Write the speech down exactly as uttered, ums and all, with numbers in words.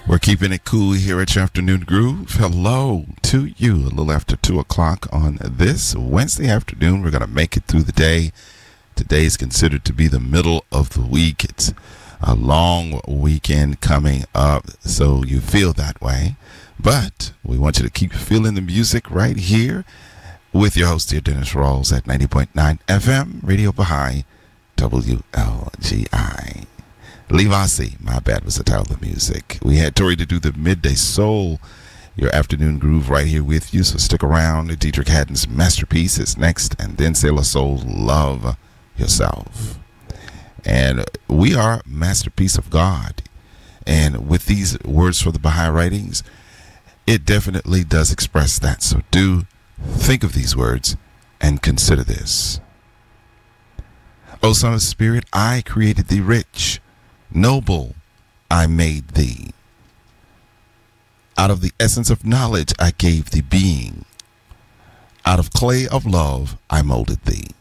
We're keeping it cool here at your Afternoon Groove. Hello to you. A little after two o'clock on this Wednesday afternoon. We're going to make it through the day. Today is considered to be the middle of the week. It's a long weekend coming up, so you feel that way. But we want you to keep feeling the music right here with your host here, Dennis Rawls, at ninety point nine F M, Radio Baha'i, W L G I. Levasi, my bad, was the title of the music. We had Tori to do the Midday Soul, your afternoon groove right here with you, so stick around. Dietrich Haddon's Masterpiece is next, and then Sailor Soul, Love Yourself. And we are Masterpiece of God. And with these words for the Baha'i writings, it definitely does express that. So do think of these words and consider this. O Son of Spirit, I created thee rich. Noble, I made thee. Out of the essence of knowledge, I gave thee being. Out of clay of love, I molded thee.